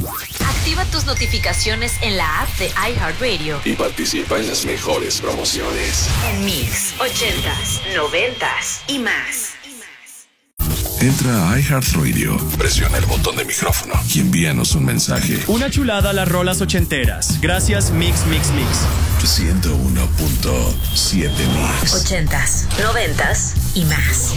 Activa tus notificaciones en la app de iHeartRadio y participa en las mejores promociones. en Mix 80s, 90s y más. Entra a iHeartRadio, presiona el botón de micrófono y envíanos un mensaje. Una chulada las rolas ochenteras. Gracias Mix Mix Mix. 101.7 Mix. 80s, 90s y más.